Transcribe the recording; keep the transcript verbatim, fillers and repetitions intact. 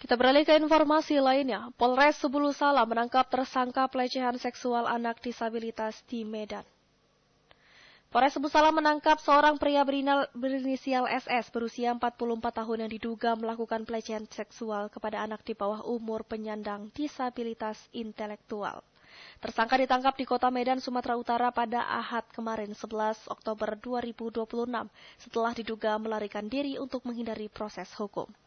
Kita beralih ke informasi lainnya. Polres Sebulu Salam menangkap tersangka pelecehan seksual anak disabilitas di Medan. Polres Sebulu Salam menangkap seorang pria berinisial S S berusia empat puluh empat tahun yang diduga melakukan pelecehan seksual kepada anak di bawah umur penyandang disabilitas intelektual. Tersangka ditangkap di Kota Medan, Sumatera Utara pada Ahad kemarin sebelas Oktober dua ribu dua puluh enam setelah diduga melarikan diri untuk menghindari proses hukum.